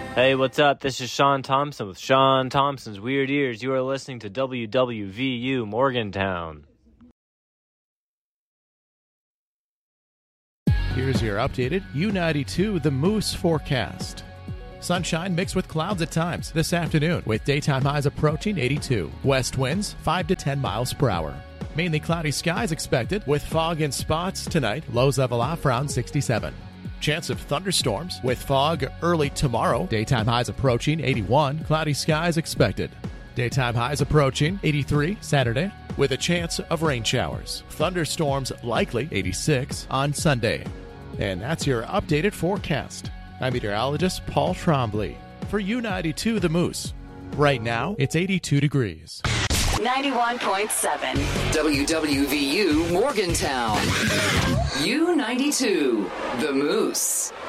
Hey, what's up? This is Sean Thompson with Sean Thompson's Weird Ears. You are listening to WWVU Morgantown. Here's your updated U92 The Moose forecast. Sunshine mixed with clouds at times this afternoon, with daytime highs approaching 82. West winds 5 to 10 miles per hour. Mainly cloudy skies expected, with fog in spots tonight. Lows level off around 67. Chance of thunderstorms with fog early tomorrow. Daytime highs approaching 81. Cloudy skies expected. Daytime highs approaching 83 Saturday, with a chance of rain showers. Thunderstorms likely 86 on Sunday. And that's your updated forecast. I'm meteorologist Paul Trombley for U92 The Moose. Right now, it's 82 degrees. 91.7 WWVU Morgantown. U92 The Moose.